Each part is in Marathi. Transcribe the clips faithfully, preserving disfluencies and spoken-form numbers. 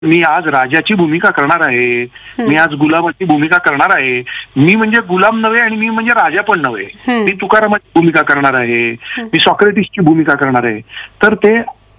मी आज राजाची भूमिका करणार आहे, मी आज गुलामाची भूमिका करणार आहे. मी म्हणजे गुलाम नव्हे आणि मी म्हणजे राजा पण नव्हे. मी तुकारामाची भूमिका करणार आहे, मी सॉक्रेटिसची भूमिका करणार आहे. तर ते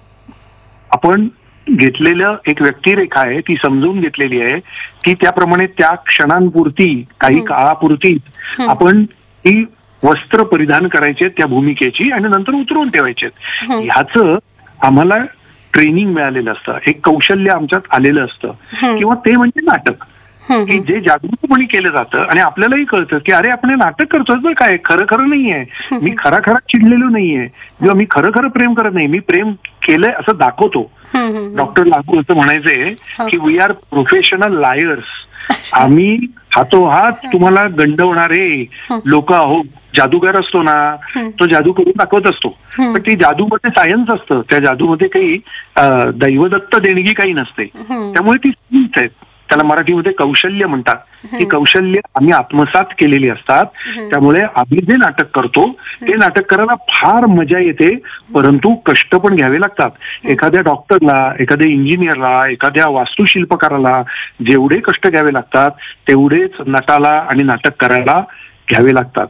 आपण घेतलेलं एक व्यक्तिरेखा आहे, ती समजून घेतलेली आहे की त्याप्रमाणे त्या क्षणांपुरती काही काळापुरती आपण ती वस्त्र परिधान करायचे त्या भूमिकेची आणि नंतर उतरवून ठेवायचे. ह्याचं आम्हाला ट्रेनिंग मिळालेलं असतं, एक कौशल्य आमच्यात आलेलं असतं किंवा ते म्हणजे नाटक की जे जागरूकपणे केलं जातं आणि आपल्यालाही कळतं की अरे आपण हे नाटक करतोय बरं, काय खरं खरं नाहीये, मी खरा खरा चिडलेलो नाहीये किंवा मी खरं खरं प्रेम करत नाही, मी प्रेम केलंय असं दाखवतो. डॉक्टर लागू असं म्हणायचंय की वी आर प्रोफेशनल लायर्स. आम्ही हातोहात तुम्हाला गंडवणारे लोक आहोत. जादूगार असतो ना, तो जादू करून दाखवत असतो, पण ती जादूमध्ये सायन्स असतं, त्या जादूमध्ये काही दैवदत्त देणगी काही नसते. त्यामुळे ती स्किल्स आहेत, त्याला मराठीमध्ये कौशल्य म्हणतात. ही कौशल्य आम्ही आत्मसात केलेली असतात. त्यामुळे आम्ही जे नाटक करतो ते नाटक करायला फार मजा येते, परंतु कष्ट पण घ्यावे लागतात. एखाद्या डॉक्टरला, एखाद्या इंजिनियरला, एखाद्या वास्तुशिल्पकाराला जेवढे कष्ट घ्यावे लागतात तेवढेच नटाला आणि नाटक करायला घ्यावे लागतात.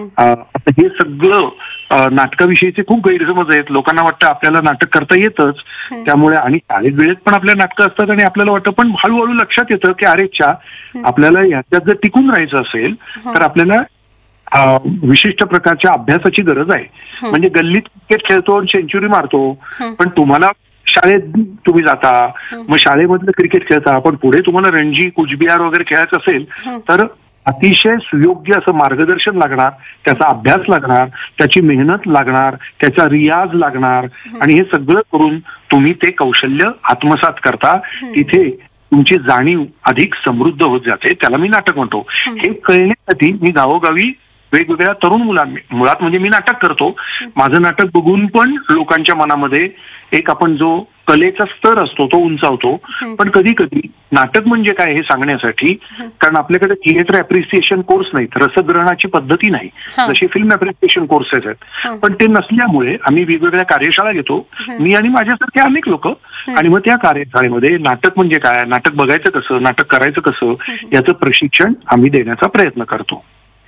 आता हे सगळं नाटकाविषयीचे खूप गैरसमज आहेत. लोकांना वाटतं आपल्याला नाटक करता येतच, त्यामुळे आणि शाळेत वेळेत पण आपल्या नाटकं असतात आणि आपल्याला वाटतं, पण हळूहळू लक्षात येतं की अरे च्या आपल्याला ह्याच्यात जर टिकून राहायचं असेल तर आपल्याला विशिष्ट प्रकारच्या अभ्यासाची गरज आहे. म्हणजे गल्लीत क्रिकेट खेळतो आणि सेंचुरी मारतो, पण तुम्हाला शाळेत तुम्ही जाता, मग शाळेमधलं क्रिकेट खेळता, पण पुढे तुम्हाला रणजी, कुचबिहार वगैरे खेळायचं असेल तर अतिशय सुयोग्य असं मार्गदर्शन लागणार, त्याचा अभ्यास लागणार, त्याची मेहनत लागणार, त्याचा रियाज लागणार आणि हे सगळं करून तुम्ही ते कौशल्य आत्मसात करता. तिथे तुमची जाणीव अधिक समृद्ध होत जाते. त्याला मी नाटक म्हणतो. हे कळण्यासाठी मी गावोगावी वेगवेगळ्या तरुण मुलांनी, मुळात म्हणजे मी नाटक करतो, माझं नाटक बघून पण लोकांच्या मनामध्ये एक आपण जो कलेचा स्तर असतो तो उंचावतो. पण कधी कधी नाटक म्हणजे काय हे सांगण्यासाठी, कारण आपल्याकडे थिएटर अप्रिसिएशन कोर्स नाहीत, रसग्रहणाची पद्धती नाही जशी फिल्म अप्रिसिएशन कोर्सेस आहेत, पण ते नसल्यामुळे आम्ही वेगवेगळ्या कार्यशाळा घेतो, मी आणि माझ्यासारखे अनेक लोक. आणि मग त्या कार्यशाळेमध्ये नाटक म्हणजे काय, नाटक बघायचं कसं, नाटक करायचं कसं याचं प्रशिक्षण आम्ही देण्याचा प्रयत्न करतो.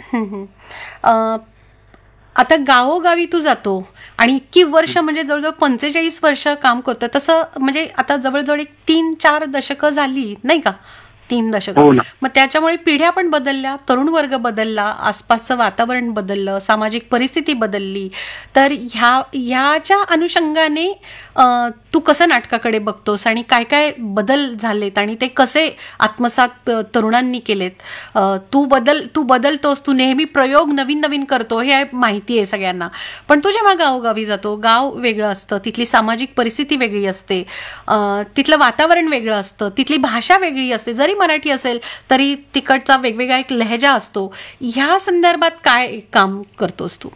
आता गावोगावी तू जातो आणि इतकी वर्ष म्हणजे जवळजवळ पंचेचाळीस वर्ष काम करतो, तसं म्हणजे आता जवळजवळ एक तीन चार दशकं झाली नाही का, तीन दशकं. मग त्याच्यामुळे पिढ्या पण बदलल्या, तरुण वर्ग बदलला, आसपासचं वातावरण बदललं, सामाजिक परिस्थिती बदलली. तर ह्या ह्याच्या अनुषंगाने तू कसं नाटकाकडे बघतोस आणि काय काय बदल झालेत आणि ते कसे आत्मसात तरुणांनी केलेत? तू बदल तू बदलतोस, तू नेहमी प्रयोग नवीन नवीन करतो हे माहिती आहे सगळ्यांना, पण तू जेव्हा गावोगावी जातो, गाव वेगळं असतं, तिथली सामाजिक परिस्थिती वेगळी असते, तिथलं वातावरण वेगळं असतं, तिथली भाषा वेगळी असते, जरी मराठी असेल तरी तिकडचा वेगवेगळा एक लहेजा असतो. ह्या संदर्भात काय काम करतोस तू?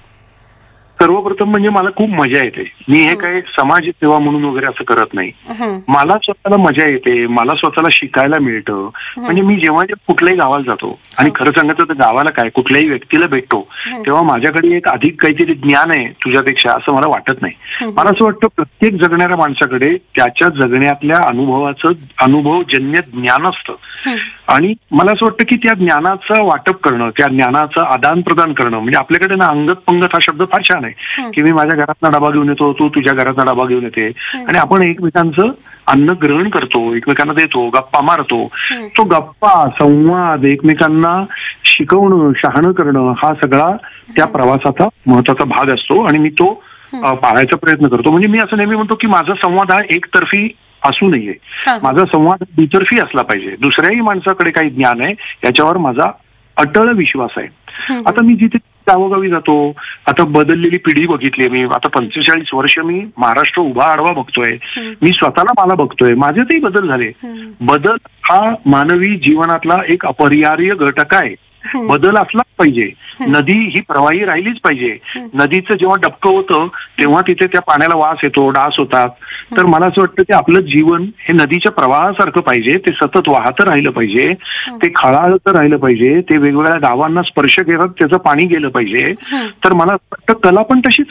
सर्वप्रथम म्हणजे मला खूप मजा येते. मी हे काही समाज सेवा म्हणून वगैरे असं करत नाही. मला स्वतःला मजा येते, मला स्वतःला शिकायला मिळतं. म्हणजे मी जेव्हा कुठल्याही गावाला जातो आणि खरं सांगायचं तर गावाला काय कुठल्याही व्यक्तीला भेटतो तेव्हा माझ्याकडे एक अधिक काहीतरी ज्ञान आहे तुझ्यापेक्षा असं मला वाटत नाही. मला असं वाटतं प्रत्येक जगणाऱ्या माणसाकडे त्याच्या जगण्यातल्या अनुभवाचं अनुभवजन्य ज्ञान असतं आणि मला असं वाटतं की त्या ज्ञानाचं वाटप करणं, त्या ज्ञानाचं आदान प्रदान करणं, म्हणजे आपल्याकडे ना अंगत पंगत हा शब्द फार छान आहे की मी माझ्या घरातला डबा घेऊन येतो, तू तुझ्या घरातला डबा घेऊन येते आणि आपण एकमेकांचं अन्न ग्रहण करतो, एकमेकांना देतो, गप्पा मारतो. तो गप्पा संवाद, एकमेकांना शिकवणं, शहाणं करणं हा सगळा त्या प्रवासाचा महत्वाचा भाग असतो आणि मी तो पाळायचा प्रयत्न करतो. म्हणजे मी असं नेहमी म्हणतो की माझा संवाद हा एकतर्फी असू नये, माझा संवाद दुतर्फी असला पाहिजे. दुसऱ्याही माणसाकडे काही ज्ञान आहे याच्यावर माझा अटळ विश्वास आहे. आता मी जिथे गावोगावी जातो, आता बदललेली पिढी बघितली मी, आता पंचेचाळीस वर्ष मी महाराष्ट्र उभा आडवा बघतोय, मी स्वतःला मला बघतोय, माझ्यातही बदल झाले. बदल हा मानवी जीवनातला एक अपरिहार्य घटक आहे. बदल असलाच पाहिजे. नदी ही प्रवाही राहिलीच पाहिजे. नदीचं जेव्हा डबकं होतं तेव्हा तिथे त्या पाण्याला वास येतो, डास होतात. तर मला असं वाटतं की आपलं जीवन हे नदीच्या प्रवाहासारखं पाहिजे, ते सतत वाहतं राहिलं पाहिजे, ते खळाळतं राहिलं पाहिजे, ते वेगवेगळ्या गावांना स्पर्श करत त्याचं पाणी गेलं पाहिजे. तर मला वाटतं कला पण तशीच आहे.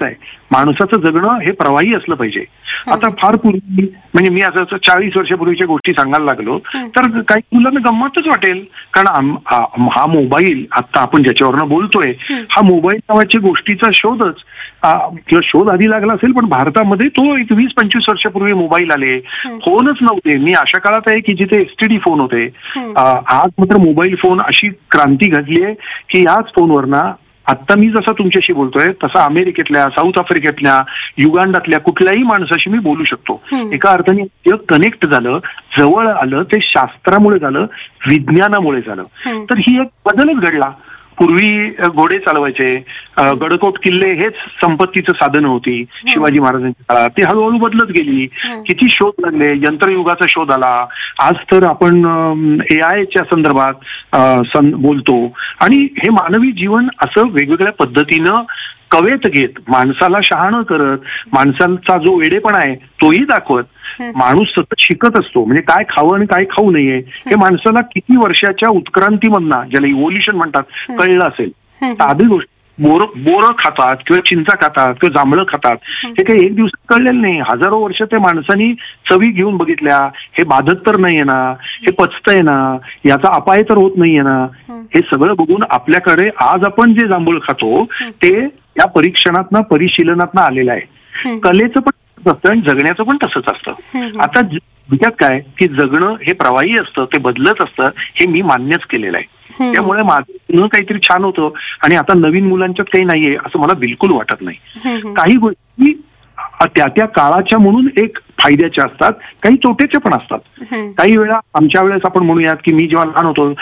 माणसाचं जगणं हे प्रवाही असलं पाहिजे. आता फार पूर्वी म्हणजे मी असं चाळीस वर्षापूर्वीच्या गोष्टी सांगायला लागलो तर काही मुलांना गंमतच वाटेल, कारण हा मोबाईल आता आपण ज्याच्यावरनं बोलतोय हा मोबाईल नावाच्या गोष्टीचा शोधच किंवा शोध आधी लागला असेल, पण भारतामध्ये तो एक वीस पंचवीस वर्षापूर्वी मोबाईल आले, फोनच नव्हते. मी अशा काळात आहे की जिथे एसटीडी फोन होते. आज मात्र मोबाईल फोन अशी क्रांती घडली आहे की याच फोनवरनं आता मी जसा तुमच्याशी बोलतोय तसा अमेरिकेतल्या, साऊथ आफ्रिकेतल्या, युगांडातल्या कुठल्याही माणसाशी मी बोलू शकतो. एका अर्थाने जग कनेक्ट झालं, जवळ आलं. ते शास्त्रामुळे झालं, विज्ञानामुळे झालं. तर ही एक बदलच घडला. पूर्वी घोडे चालवायचे, गडकोट किल्ले हेच संपत्तीचं साधन होती शिवाजी महाराजांच्या काळात. ती हळूहळू बदलत गेली. किती शोध लागले, यंत्रयुगाचा शोध आला. आज तर आपण ए आयच्या संदर्भात बोलतो. आणि हे मानवी जीवन असं वेगवेगळ्या पद्धतीनं कवेत घेत, माणसाला शहाणं करत, माणसाचा जो वेडेपणा आहे तोही दाखवत माणूस सतत शिकत असतो. म्हणजे काय खावं आणि काय खाऊ नये हे माणसाला किती वर्षाच्या उत्क्रांतीमधनं, ज्याला इव्होल्युशन म्हणतात, कळलं असेल. साधी गोष्ट, बोर बोरं खातात किंवा चिंचा खातात किंवा जांभळं खातात, हे काही एक दिवस कळलेलं नाही. हजारो वर्ष ते माणसांनी चवी घेऊन बघितल्या. हे बाधत तर नाहीये ना, हे पचतंय ना, याचा अपाय तर होत नाहीये ना, हे सगळं बघून आपल्याकडे आज आपण जे जांभूळ खातो ते या परीक्षणातनं परिशीलनातनं आलेलं आहे. कलेचं पण असतं आणि जगण्याचं पण तसंच असतं. आता विचार काय की जगणं हे प्रवाही असतं, ते बदलत असतं, हे मी मान्यच केलेलं आहे. त्यामुळे माझं काहीतरी छान होतं आणि आता नवीन मुलांच्यात काही नाहीये असं मला बिलकुल वाटत नाही. काही गोष्टी त्या त्या काळाच्या म्हणून एक फायद्याच्या असतात, काही तोट्याच्या पण असतात. काही वेळा आमच्या वेळेस आपण म्हणूयात की मी जेव्हा लहान होतो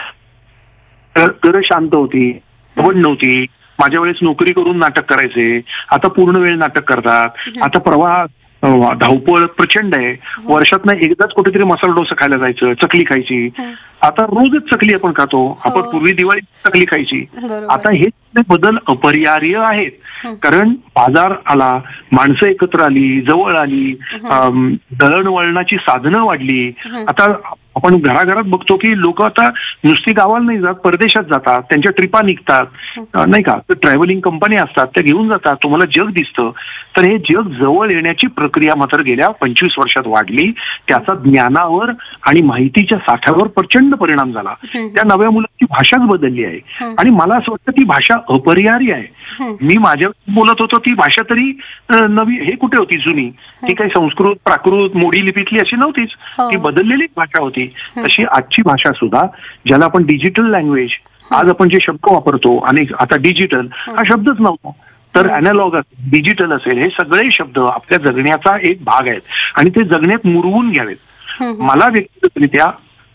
घर शांत होती, आवड नव्हती. माझ्या वेळेस नोकरी करून नाटक करायचे, आता पूर्ण वेळ नाटक करतात. आता प्रवाह धावपळ प्रचंड आहे. वर्षातनं एकदाच कुठेतरी मसाला डोसा खायला जायचं, चकली खायची. आता रोजच चकली आपण खातो. आपण पूर्वी दिवाळी चकली खायची. आता हे बदल अपरिहार्य आहेत, कारण बाजार आला, माणसं एकत्र आली, जवळ आली, दळणवळणाची साधनं वाढली. आता आपण घराघरात बघतो की लोक आता नुसती गावाला नाही जात, परदेशात जातात, त्यांच्या ट्रिपा निघतात नाही का, तर ट्रॅव्हलिंग कंपनी असतात, त्या घेऊन जातात, तुम्हाला जग दिसतं. तर हे जग जवळ येण्याची प्रक्रिया मात्र गेल्या पंचवीस वर्षात वाढली. त्याचा ज्ञानावर आणि माहितीच्या साठ्यावर प्रचंड परिणाम झाला. त्या नव्या मुलांची भाषाच बदलली आहे आणि मला असं वाटतं ती भाषा अपरिहार्य आहे. मी माझ्या बोलत होतो ती भाषा तरी नवी हे कुठे होती, जुनी, ती काही संस्कृत, प्राकृत, मोडी लिपीतली अशी नव्हतीच, ती बदललेली भाषा होती. तशी आजची भाषा सुद्धा, ज्याला आपण डिजिटल लँग्वेज, आज आपण जे शब्द वापरतो आणि आता डिजिटल हा शब्दच नव्हता, तर अॅनालॉग असेल, डिजिटल असेल, हे सगळे शब्द आपल्या जगण्याचा एक भाग आहेत आणि ते जगण्यात मुरवून घ्यावेत. मला व्यक्तिगतरित्या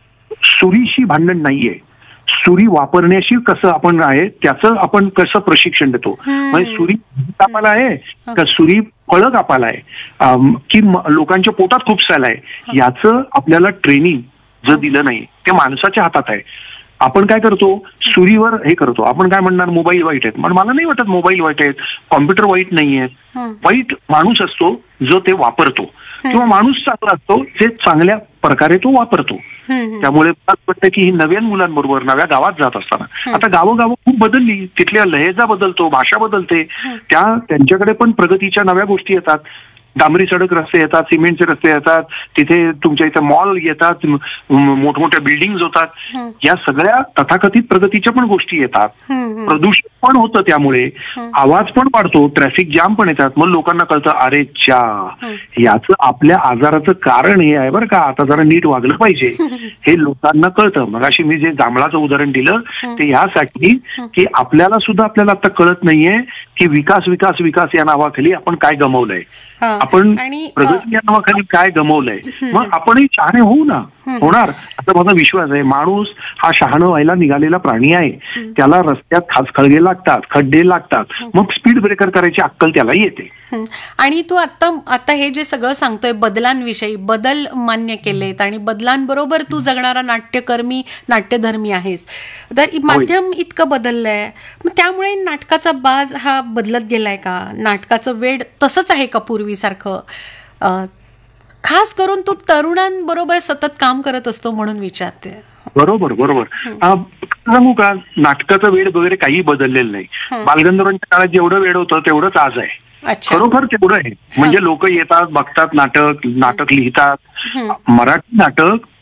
सुरीशी भांडण नाहीये, सुरी वापरण्याशी कसं आपण आहे त्याचं आपण कसं प्रशिक्षण देतो. म्हणजे सुरी कापायला आहे का सुरी फळं कापायला आहे की लोकांच्या पोटात खुपसायला आहे, याचं आपल्याला ट्रेनिंग जर दिलं नाही ते माणसाच्या हातात आहे. आपण काय करतो, सुरीवर हे करतो. आपण काय म्हणणार, मोबाईल वाईट आहेत. पण मला नाही वाटत मोबाईल वाईट आहेत, कॉम्प्युटर वाईट नाहीये. वाईट माणूस असतो जो ते वापरतो, किंवा माणूस चांगला असतो जे चांगल्या प्रकारे तो वापरतो. त्यामुळे मला वाटतं की ही नव्या मुलांबरोबर नव्या गावात जात असताना, आता गावोगावं खूप बदलली, तिथल्या लहेजा बदलतो, भाषा बदलते, त्या त्यांच्याकडे पण प्रगतीच्या नव्या गोष्टी येतात. डांबरी सडक रस्ते येतात, सिमेंटचे रस्ते येतात, तिथे तुमच्या इथे मॉल येतात, मोठमोठ्या बिल्डिंग होतात. या सगळ्या तथाकथित प्रगतीच्या पण गोष्टी येतात. प्रदूषण पण होतं, त्यामुळे आवाज पण वाढतो, ट्रॅफिक जाम पण येतात. मग लोकांना कळतं, अरे च्या, याचं आपल्या आजाराचं कारण हे आहे बरं का, आता जरा नीट वागलं पाहिजे, हे लोकांना कळतं. मग अशी मी जे जांभळाचं उदाहरण दिलं ते ह्यासाठी की आपल्याला सुद्धा आपल्याला आता कळत नाहीये की विकास विकास विकास या नावाखाली आपण काय गमावलंय, आपण प्रगती या नावाखाली काय गमावलंय. मग आपणही शहाणे होऊ ना, होणार असा माझा विश्वास आहे. माणूस हा शहाणं व्हायला निघालेला प्राणी आहे. त्याला रस्त्यात खासखळगे लागतात, खड्डे लागतात, मग स्पीड ब्रेकर करायची अक्कल त्याला येते. आणि तू आता आता हे जे सगळं सांगतोय बदलांविषयी, बदल मान्य केलेत आणि बदलांबरोबर तू जगणारा नाट्यकर्मी, नाट्यधर्मी आहेस. तर माध्यम इतकं बदललंय, मग त्यामुळे नाटकाचा बाज हा बदलत गेलाय का? नाटकाचं वेड तसंच आहे का पूर्वीसारखं? खास करून तू तरुणांबरोबर सतत काम करत असतो म्हणून विचारते. बरोबर बरोबर सांगू का, नाटकाचं वेळ वगैरे काही बदललेलं नाही. बालगंधर्वांच्या काळात जेवढं वेळ होतं तेवढंच आज आहे. अच्छा. खरोखर तेवढं आहे. म्हणजे लोक येतात, बघतात नाटक, नाटक लिहितात. मराठी नाटक